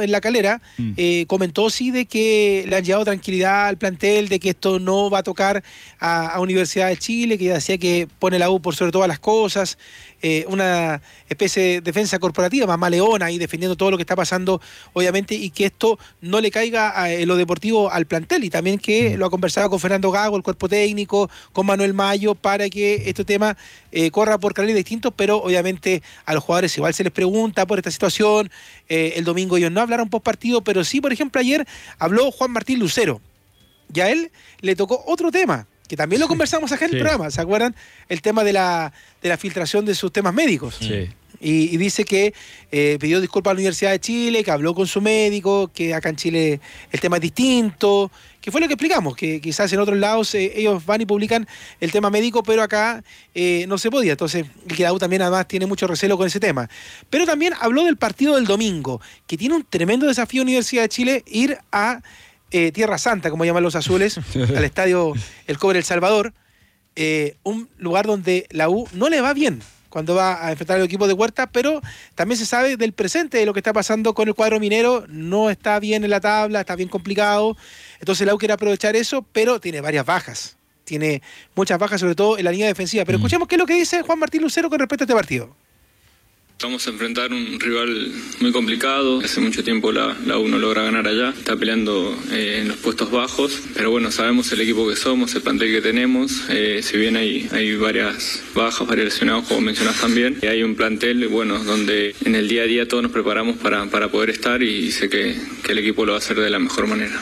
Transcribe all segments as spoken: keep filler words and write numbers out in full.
en La Calera, mm. eh, comentó sí de que le han llevado tranquilidad al plantel, de que esto no va a tocar a, a Universidad de Chile, que decía que pone la U por sobre todas las cosas, eh, una especie de defensa corporativa, más maleona ahí defendiendo todo lo que está pasando, obviamente, y que esto no le caiga a, en lo deportivo al plantel, y también que mm. lo ha conversado con Fernando Gago, el cuerpo técnico, con Manuel Mayo, para que este tema eh, corra por canales distintos, pero obviamente a los jugadores igual se les pregunta por esta situación. Eh, el domingo ellos no hablaron post partido, pero sí, por ejemplo, ayer habló Juan Martín Lucero, y a él le tocó otro tema, que también lo conversamos acá en sí. el programa, ¿se acuerdan? El tema de la, de la filtración de sus temas médicos. Sí. Y, y dice que eh, pidió disculpas a la Universidad de Chile, que habló con su médico, que acá en Chile el tema es distinto, que fue lo que explicamos, que quizás en otros lados eh, ellos van y publican el tema médico, pero acá eh, no se podía. Entonces, el que la U también además tiene mucho recelo con ese tema. Pero también habló del partido del domingo, que tiene un tremendo desafío Universidad de Chile, ir a eh, Tierra Santa, como llaman los azules, al estadio El Cobre El Salvador, eh, un lugar donde la U no le va bien cuando va a enfrentar al equipo de Huerta, pero también se sabe del presente, de lo que está pasando con el cuadro minero, no está bien en la tabla, está bien complicado, entonces la U quiere aprovechar eso, pero tiene varias bajas, tiene muchas bajas, sobre todo en la línea defensiva. Pero mm. escuchemos qué es lo que dice Juan Martín Lucero con respecto a este partido. Vamos a enfrentar un rival muy complicado. Hace mucho tiempo la, la U no logra ganar allá. Está peleando eh, en los puestos bajos. Pero bueno, sabemos el equipo que somos, el plantel que tenemos. Eh, si bien hay, hay varias bajas, varios lesionados, como mencionás también. Y hay un plantel, bueno, donde en el día a día todos nos preparamos para, para poder estar y sé que, que el equipo lo va a hacer de la mejor manera.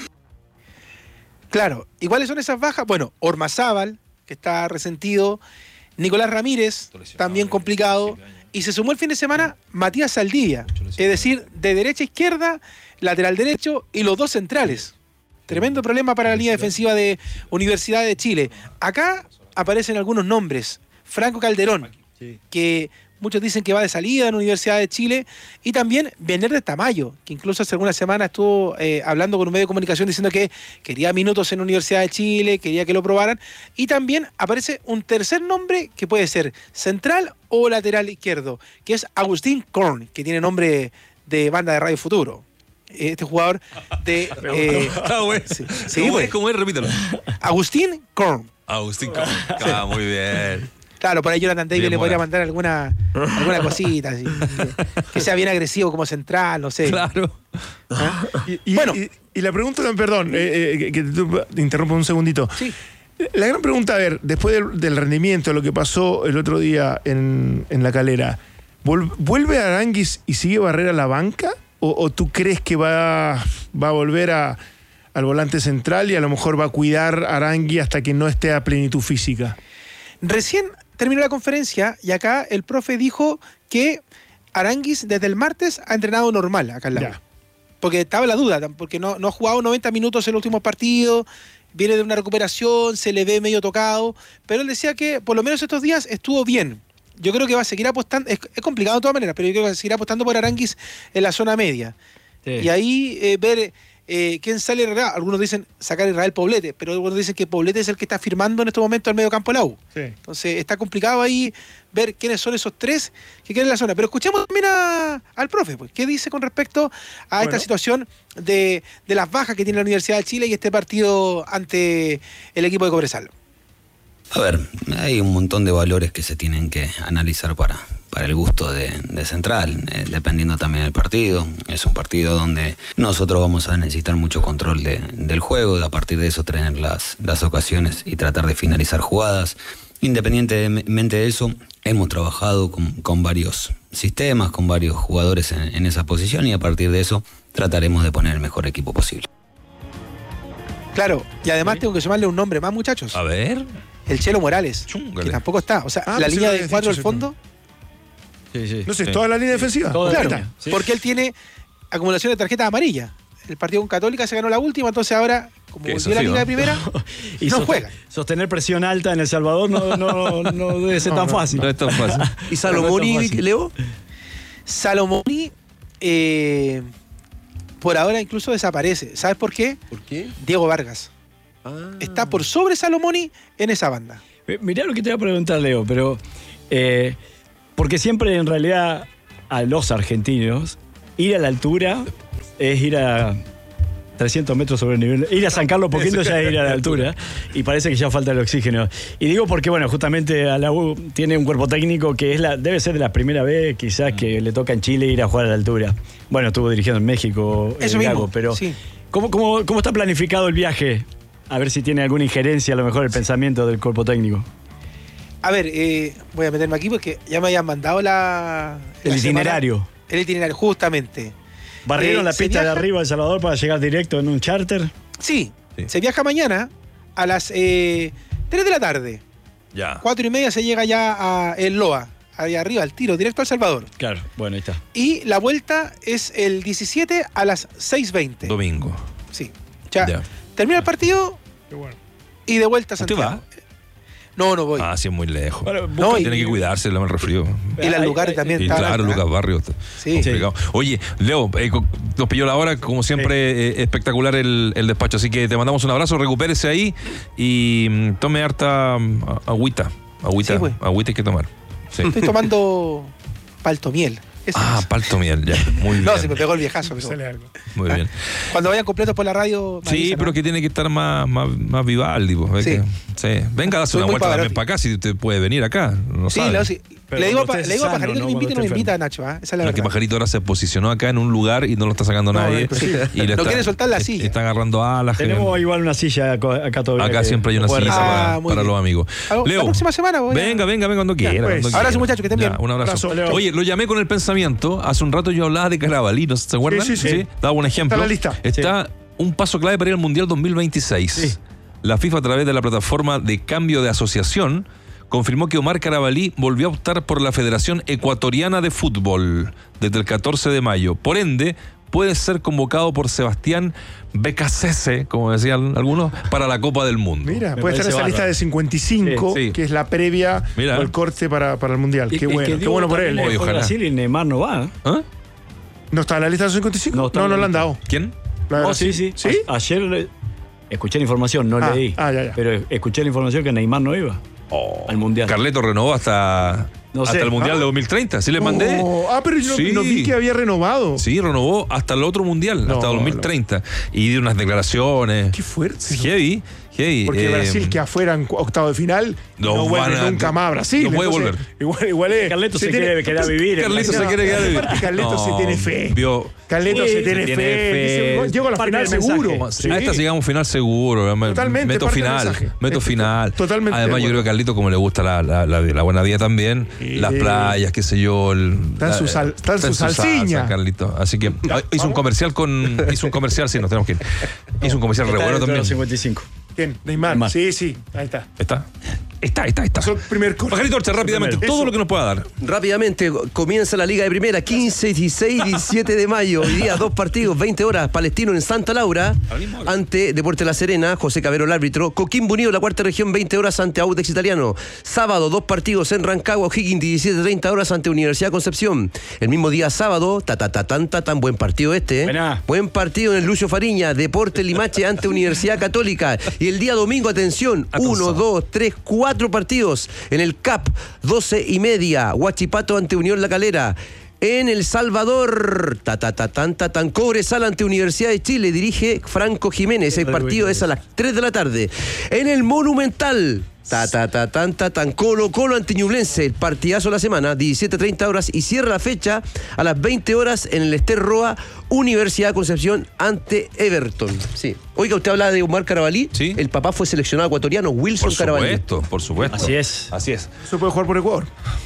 Claro. ¿Y cuáles son esas bajas? Bueno, Ormazábal, que está resentido. Nicolás Ramírez, también complicado. Y se sumó el fin de semana Matías Saldivia, es decir, de derecha a izquierda, lateral derecho y los dos centrales. Tremendo problema para la línea defensiva de Universidad de Chile. Acá aparecen algunos nombres. Franco Calderón, que muchos dicen que va de salida en Universidad de Chile, y también Benérdez Tamayo, que incluso hace algunas semanas estuvo eh, hablando con un medio de comunicación diciendo que quería minutos en Universidad de Chile, quería que lo probaran, y también aparece un tercer nombre que puede ser central o lateral izquierdo, que es Agustín Korn, que tiene nombre de banda de Radio Futuro. Este jugador de... Eh, ah, bueno. sí, sí, ¿Cómo pues. es? ¿Cómo es? Repítalo. Agustín Korn. Agustín Korn. Ah, muy bien. Claro, por ahí Jonathan Davis le podría mandar alguna, alguna cosita, así, que, que sea bien agresivo como central, no sé. Claro. ¿Ah? Y, y, bueno. Y, y la pregunta, perdón, eh, eh, que te, te interrumpo un segundito. Sí. La gran pregunta, a ver, después del, del rendimiento, lo que pasó el otro día en, en La Calera, ¿vuelve a Aránguiz y sigue Barrera a la banca? ¿O, o tú crees que va, va a volver a, al volante central y a lo mejor va a cuidar a Aránguiz hasta que no esté a plenitud física? Recién terminó la conferencia y acá el profe dijo que Aránguiz desde el martes ha entrenado normal acá en la U. Porque estaba la duda, porque no, no ha jugado noventa minutos en los últimos partidos, viene de una recuperación, se le ve medio tocado, pero él decía que por lo menos estos días estuvo bien. Yo creo que va a seguir apostando, es, es complicado de todas maneras, pero yo creo que va a seguir apostando por Aránguiz en la zona media. Sí. Y ahí eh, ver eh, quién sale. Algunos dicen sacar a Israel Poblete, pero algunos dicen que Poblete es el que está firmando en este momento al medio campo de la U. Sí. Entonces está complicado ahí ver quiénes son esos tres que quedan en la zona. Pero escuchemos también a, al profe, pues, qué dice con respecto a bueno. esta situación de, de las bajas que tiene la Universidad de Chile y este partido ante el equipo de Cobresal. A ver, hay un montón de valores que se tienen que analizar para, para el gusto de, de Central, eh, dependiendo también del partido. Es un partido donde nosotros vamos a necesitar mucho control de, del juego, de a partir de eso tener las, las ocasiones y tratar de finalizar jugadas. Independientemente de eso, hemos trabajado con, con varios sistemas, con varios jugadores en, en esa posición, y a partir de eso trataremos de poner el mejor equipo posible. Claro, y además tengo que sumarle un nombre más, muchachos. A ver... El Chelo Morales, Chúngale. que tampoco está. O sea, ah, la línea de cuatro al fondo. Sí, sí. No sé, sí. ¿Toda la línea defensiva? Toda claro, la sí. Porque él tiene acumulación de tarjetas amarillas. El partido con Católica se ganó la última, entonces ahora, como volvió la liga de primera, y no juega. Sostener presión alta en El Salvador no, no, no debe ser no, tan no, fácil. No es tan fácil. ¿Y Salomoni, no Leo? Salomoni, eh, por ahora incluso desaparece. ¿Sabes por qué? ¿Por qué? Diego Vargas. Ah. Está por sobre Salomoni en esa banda. Mirá lo que te voy a preguntar, Leo, pero eh, porque siempre en realidad a los argentinos ir a la altura es ir a trescientos metros sobre el nivel. Ir a San Carlos poquito ya es ir a la altura. Y parece que ya falta el oxígeno. Y digo porque, bueno, justamente a la U tiene un cuerpo técnico que es la, debe ser de la primera vez quizás que le toca en Chile ir a jugar a la altura. Bueno, estuvo dirigiendo en México. Eso el mismo, Gago, pero sí. ¿cómo, cómo, ¿cómo está planificado el viaje? A ver si tiene alguna injerencia a lo mejor el pensamiento del cuerpo técnico. A ver, eh, voy a meterme aquí porque ya me habían mandado la... El la itinerario. semana, el itinerario, justamente. ¿Barrieron Eh, la se pista de viaja- arriba de El Salvador para llegar directo en un charter? Sí, Sí. se viaja mañana a las eh, tres de la tarde. Ya. Cuatro y media se llega ya a El Loa, allá arriba, al tiro, directo a El Salvador. Claro, bueno, ahí está. Y la vuelta es el diecisiete a las seis veinte. Domingo. Sí. Ya, Ya. termina el partido Qué bueno. y de vuelta a ¿Usted Santiago. va? No, no voy. Ah, sí, es muy lejos. Bueno, No, y- Tiene que cuidarse, le da el resfrío. y las Hay- lugares hay- también Y estaban claro, altas, Lucas ¿eh? Barrios. Sí. Complicado. Oye, Leo, eh, co- nos pilló la hora, como siempre, eh, espectacular el, el despacho. Así que te mandamos un abrazo, recupérese ahí y mm, tome harta mm, a- agüita. Agüita, Sí, pues. agüita hay que tomar. Sí. Estoy tomando paltomiel. Eso Ah, es. palto miel, ya. Muy bien. No, se me pegó el viejazo. pero- Sale algo. Muy bien. Cuando vayan completos por la radio. me Sí, avisan, pero ¿no? que tiene que estar más, más, más Vivaldi. Pues, ¿ve Sí. que- sí. Venga, dase Soy una muy vuelta también Pavarotti. para acá, si usted puede venir acá. No Sí, sabe. Leo, sí. Pero Le digo, cuando pa- estés le digo a sano, Pajarito ¿no? que me invite, no Cuando me estés invita, Nacho. ¿ah? Esa es la No, es que verdad. Pajarito ahora se posicionó acá en un lugar y no lo está sacando nadie. sí. Y le No está- quiere soltar la silla. Está agarrando alas. Tenemos igual una silla acá acá todavía. Acá que siempre hay una puede silla reservar. Ah, para, muy para bien. los amigos. Ah, la Leo, próxima semana voy a- venga, venga, venga cuando quiera. pues. cuando Abrazo, quiera. muchachos, que estén Ya, bien. un abrazo. Abrazo, Leo. Oye, lo llamé con el pensamiento. Hace un rato yo hablaba de Carabalí, ¿no se acuerdan? Sí, sí, sí. Daba un ejemplo. Está en la lista. Está un paso clave para ir al Mundial dos mil veintiséis. Sí. La FIFA, a través de la plataforma de cambio de asociación, confirmó que Omar Carabalí volvió a optar por la Federación Ecuatoriana de Fútbol desde el catorce de mayo. Por ende, puede ser convocado por Sebastián Becasese, como decían algunos, para la Copa del Mundo. Mira, Me puede estar parece esa lista bárbaro. de cincuenta y cinco, Sí, sí. que es la previa Mira. o el corte para, para el Mundial. Y- Qué y bueno, que qué Diego bueno por él. también Oye, fue a ojalá. Brasil y Neymar no va. ¿eh? ¿Ah? ¿No está en la lista de los cincuenta y cinco? No No, está no, en la lo han lista. dado. ¿Quién? La de Oh, Brasil. sí, sí. ¿Sí? A- ayer le- escuché la información, no Ah, leí. ah, ya, ya. Pero escuché la información que Neymar no iba al Mundial. Carleto renovó hasta, No hasta sé. el Mundial Ah. de dos mil treinta. ¿Sí le mandé? Oh, ah, pero yo no- Sí. no vi que había renovado. Sí, renovó hasta el otro Mundial, No, hasta dos mil treinta. Y dio unas declaraciones. Qué fuerte. Heavy, heavy. Porque eh, Brasil que afuera en cu- octavo de final no no, vuelve van a- nunca más a Brasil. no puede Entonces, volver. Igual, igual es. Carleto se quiere quedar vivir en Carleto Brasil. se quiere quedar. Aparte, Carleto No, se tiene fe. Vio, Carleto Sí, se tiene, tiene fe. fe. Dice, llego a la Parte final del mensaje. seguro. Sí. A esta llegamos a un final seguro. me- Totalmente, Meto parte del final. mensaje. Meto Estoy final. totalmente de Además, yo acuerdo. creo que a Carlito, como le gusta la, la, la- la buena vida también, Sí. las playas, qué sé yo. El, Está en la- su sal- está en su salsa, salsiña. Carlito. Así que ah, hizo un comercial con. Hizo un comercial, sí, nos tenemos que ir. Hizo un comercial re Está bueno dentro de también. los cincuenta y cinco. ¿Quién? Neymar. Neymar. Sí, sí. Ahí está. ¿Está? Está, está, está. Pasó el primer corte. Pajarito Orcha, rápidamente, Eso. todo lo que nos pueda dar. Rápidamente, comienza la Liga de Primera, quince, dieciséis, diecisiete de mayo. Hoy día, dos partidos, veinte horas. Palestino en Santa Laura, A la misma hora. ante Deporte La Serena, José Cabero el árbitro. Coquimbo Unido, la cuarta región, veinte horas, ante Audax Italiano. Sábado, dos partidos en Rancagua, O'Higgins, diecisiete treinta horas, ante Universidad Concepción. El mismo día, sábado, ta ta ta tan ta tan buen partido este. ¿eh? Buena. Buen partido en el Lucio Fariña, Deporte Limache ante Universidad Católica. Y el día domingo, atención, Atención. uno, dos, tres, cuatro partidos en el C A P, doce y media, Huachipato ante Unión La Calera. En El Salvador, ta ta ta tan ta tan Cobresal ante Universidad de Chile, dirige Franco Jiménez. El partido es a las tres de la tarde. En el Monumental, ta ta ta tan ta tan Colo Colo ante Ñublense, el partidazo de la semana, diecisiete treinta horas, y cierra la fecha a las veinte horas en el Ester Roa, Universidad de Concepción ante Everton. Sí. Oiga, usted habla de Omar Carabalí. Sí. El papá fue seleccionado ecuatoriano, Wilson Por Carabalí. supuesto, por supuesto. Así es. Así es. Se puede jugar por Ecuador.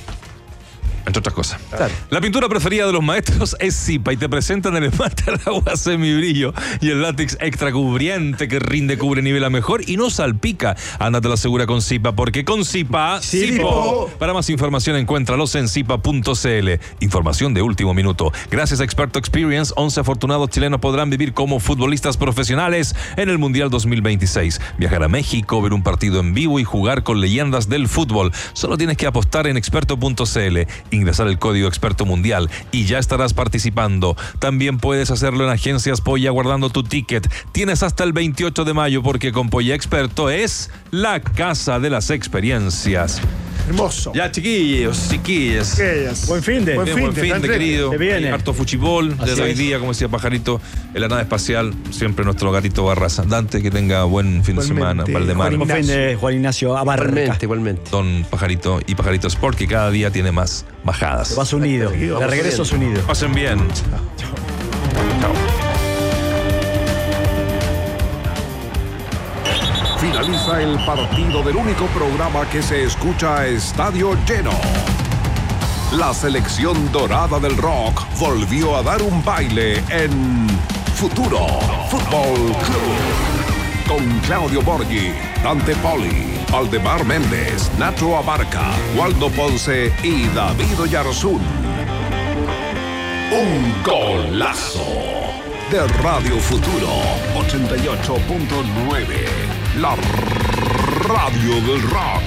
Entre otras cosas. Claro. La pintura preferida de los maestros es Zipa y te presentan el esmalte al agua semibrillo y el látex extra cubriente que rinde, cubre, nivela mejor y no salpica. Ándate la segura con Zipa, porque con Zipa, Zipo. Para más información encuéntralos en zipa punto c l. Información de último minuto. Gracias a Experto Experience, once afortunados chilenos podrán vivir como futbolistas profesionales en el Mundial dos mil veintiséis. Viajar a México, ver un partido en vivo y jugar con leyendas del fútbol. Solo tienes que apostar en experto punto c l. Ingresar el código Experto Mundial y ya estarás participando. También puedes hacerlo en Agencias Polla guardando tu ticket. Tienes hasta el veintiocho de mayo porque con Polla Experto es la casa de las experiencias. Hermoso. Ya, chiquillos, chiquillas. Chiquillas. Buen fin de. Buen Bien, fin buen de, fin de, Andrés. querido. Se viene. Harto fuchibol Así desde hoy es. día, como decía Pajarito, en la nave espacial. Siempre nuestro gatito Barraza. Dante, que tenga buen fin de Igualmente, semana. Valdemar, Buen fin de Juan Ignacio Abarca. Igualmente, igualmente. Don Pajarito y Pajarito Sport, que cada día tiene más bajadas. Vas unido. De regreso a unido. Pasen bien. Finaliza el partido del único programa que se escucha a estadio lleno. La selección dorada del rock volvió a dar un baile en Futuro Fútbol Club. Con Claudio Borghi, Dante Poli, Valdemar Méndez, Nacho Abarca, Waldo Ponce y David Oyarzún. Un golazo de Radio Futuro ochenta y ocho punto nueve. La radio del rock.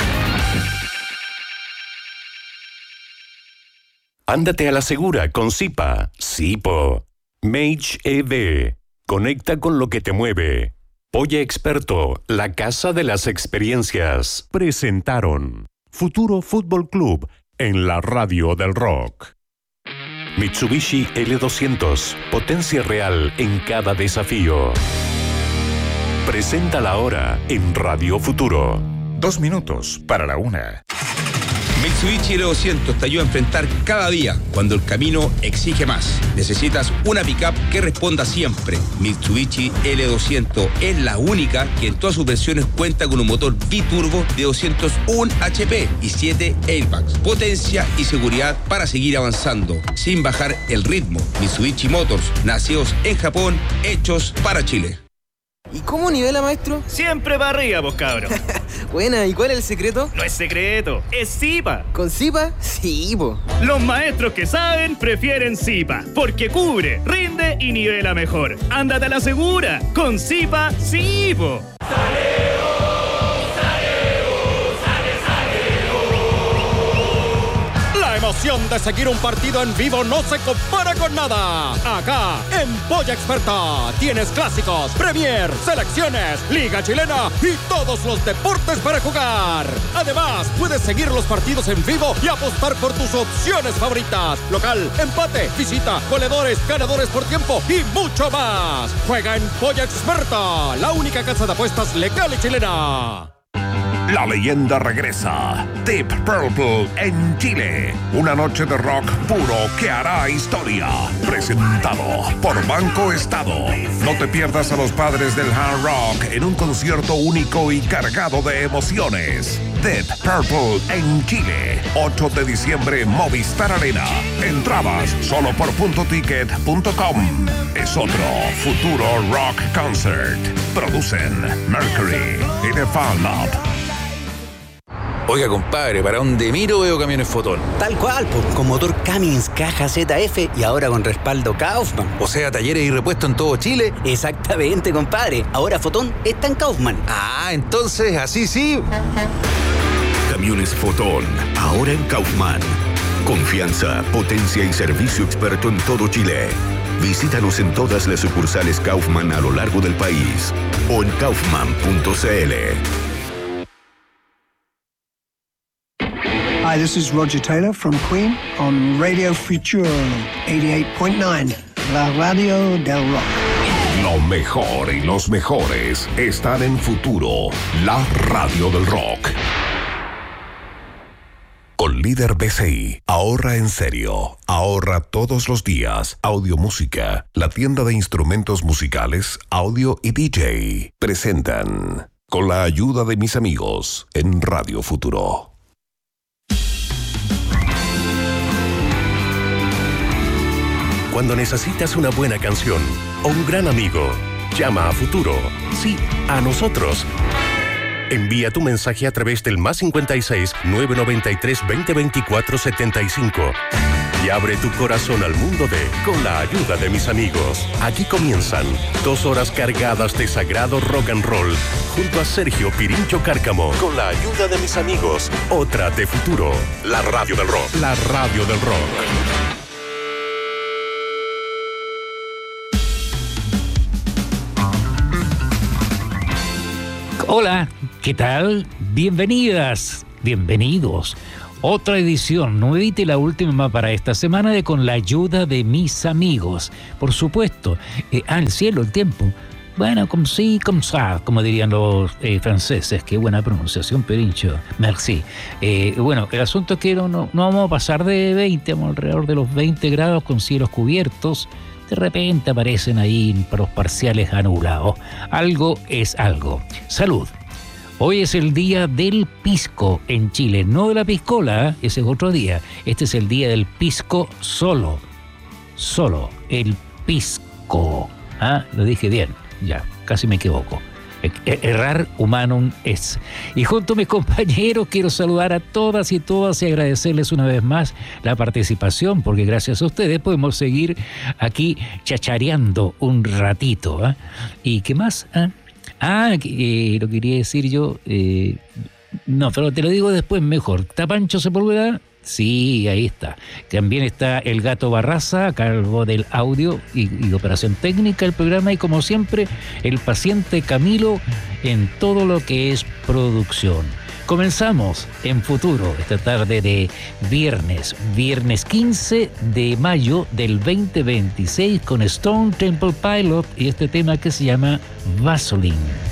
Ándate a la segura con Zipa. Zipo. Mage E V. Conecta con lo que te mueve. Polla Experto, la casa de las experiencias. Presentaron Futuro Fútbol Club en la radio del rock. Mitsubishi L doscientos. Potencia real en cada desafío. Presenta la hora en Radio Futuro. Dos minutos para la una. Mitsubishi L doscientos te ayuda a enfrentar cada día cuando el camino exige más. Necesitas una pickup que responda siempre. Mitsubishi L doscientos es la única que en todas sus versiones cuenta con un motor biturbo de doscientos uno H P y siete airbags. Potencia y seguridad para seguir avanzando sin bajar el ritmo. Mitsubishi Motors, nacidos en Japón, hechos para Chile. ¿Y cómo nivela, maestro? Siempre para arriba, vos cabros. Buena, ¿y cuál es el secreto? No es secreto, es Zipa. ¿Con Zipa? Sí, po. Los maestros que saben prefieren Zipa, porque cubre, rinde y nivela mejor. Ándate a la segura. Con Zipa, sí, po. La emoción de seguir un partido en vivo no se compara con nada. Acá, en Polla Experta, tienes clásicos, Premier, selecciones, Liga Chilena y todos los deportes para jugar. Además, puedes seguir los partidos en vivo y apostar por tus opciones favoritas. Local, empate, visita, goleadores, ganadores por tiempo y mucho más. Juega en Polla Experta, la única casa de apuestas legal y chilena. La leyenda regresa. Deep Purple en Chile. Una noche de rock puro que hará historia. Presentado por Banco Estado. No te pierdas a los padres del hard rock en un concierto único y cargado de emociones. Deep Purple en Chile. ocho de diciembre, Movistar Arena. Entradas solo por punto ticket punto com. Es otro Futuro Rock Concert. Producen Mercury y The Fan Lab. Oiga, compadre, para donde miro veo camiones Fotón. Tal cual, pues, con motor Cummins, caja Z F y ahora con respaldo Kaufman. O sea, talleres y repuestos en todo Chile. Exactamente, compadre. Ahora Fotón está en Kaufman. Ah, entonces, así sí. Camiones Fotón, ahora en Kaufman. Confianza, potencia y servicio experto en todo Chile. Visítanos en todas las sucursales Kaufman a lo largo del país o en kaufman punto c l. Hi, this is Roger Taylor from Queen on Radio Futuro eighty-eight point nine, la radio del rock. Lo mejor y los mejores están en Futuro, la radio del rock. Con Líder B C I, ahorra en serio, ahorra todos los días. Audio Música, la tienda de instrumentos musicales, audio y D J, presentan con la ayuda de mis amigos en Radio Futuro. Cuando necesitas una buena canción o un gran amigo, llama a Futuro. Sí, a nosotros. Envía tu mensaje a través del más cincuenta y seis, nueve noventa y tres, veinte veinticuatro, setenta y cinco. Y abre tu corazón al mundo de Con la ayuda de mis amigos. Aquí comienzan dos horas cargadas de sagrado rock and roll junto a Sergio Pirincho Cárcamo. Con la ayuda de mis amigos. Otra de Futuro. La radio del rock. La radio del rock. Hola, ¿qué tal? Bienvenidas bienvenidos. Otra edición, nuevita y la última para esta semana de Con la ayuda de mis amigos. Por supuesto, eh, al cielo el tiempo. Bueno, como sí, como ça, como dirían los eh, franceses. Qué buena pronunciación, Perincho. Merci. Eh, bueno, el asunto es que no, no, no vamos a pasar de veinte, vamos alrededor de los veinte grados con cielos cubiertos. De repente aparecen ahí los parciales anulados. Algo es algo. Salud. Hoy es el día del pisco en Chile, no de la piscola, ¿eh? Ese es otro día. Este es el día del pisco solo, solo, el pisco. ¿Ah? Lo dije bien, ya, casi me equivoco. Errar humanum es. Y junto a mis compañeros quiero saludar a todas y todas y agradecerles una vez más la participación, porque gracias a ustedes podemos seguir aquí chachareando un ratito. ¿eh? ¿Y qué más? ¿Ah? Ah, eh, lo quería decir yo. Eh, no, pero te lo digo después mejor. ¿Está Pancho Sepúlveda? Sí, ahí está. También está el Gato Barraza, a cargo del audio y, y operación técnica del programa. Y como siempre, el paciente Camilo en todo lo que es producción. Comenzamos en Futuro esta tarde de viernes, viernes quince de mayo del veinte veintiséis con Stone Temple Pilot y este tema que se llama Vaseline.